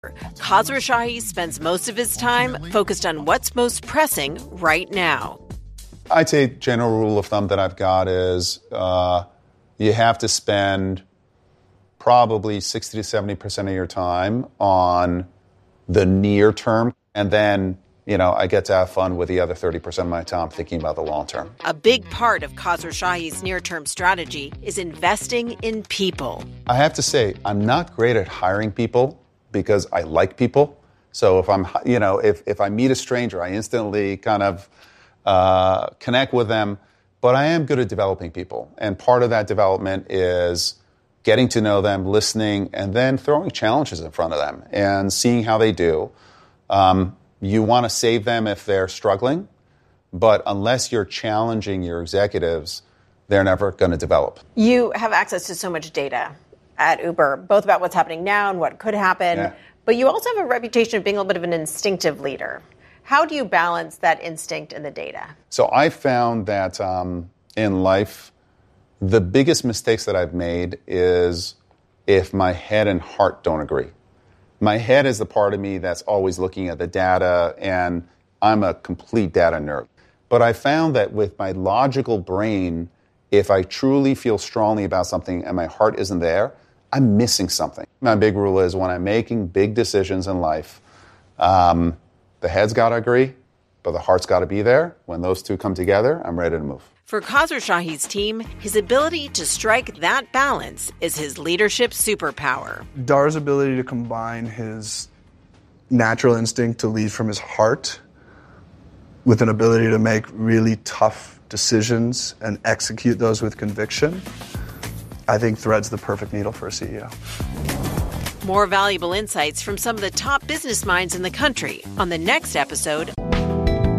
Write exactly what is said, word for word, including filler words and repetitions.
Khosrow Shahi spends most of his time focused on what's most pressing right now. I'd say general rule of thumb that I've got is uh, you have to spend probably sixty to seventy percent of your time on the near term, and then, you know, I get to have fun with the other thirty percent of my time thinking about the long term. A big part of Khosrow Shahi's near-term strategy is investing in people. I have to say, I'm not great at hiring people because I like people. So if I'm, you know, if, if I meet a stranger, I instantly kind of uh, connect with them. But I am good at developing people. And part of that development is getting to know them, listening, and then throwing challenges in front of them and seeing how they do. Um, you want to save them if they're struggling, but unless you're challenging your executives, they're never going to develop. You have access to so much data at Uber, both about what's happening now and what could happen, Yeah. but you also have a reputation of being a little bit of an instinctive leader. How do you balance that instinct and the data? So I found that um, in life, the biggest mistakes that I've made is if my head and heart don't agree. My head is the part of me that's always looking at the data, and I'm a complete data nerd. But I found that with my logical brain, if I truly feel strongly about something and my heart isn't there, I'm missing something. My big rule is when I'm making big decisions in life, um, the head's got to agree, but the heart's got to be there. When those two come together, I'm ready to move. For Khosrow Shahi's team, his ability to strike that balance is his leadership superpower. Dar's ability to combine his natural instinct to lead from his heart with an ability to make really tough decisions and execute those with conviction, I think threads the perfect needle for a C E O. More valuable insights from some of the top business minds in the country on the next episode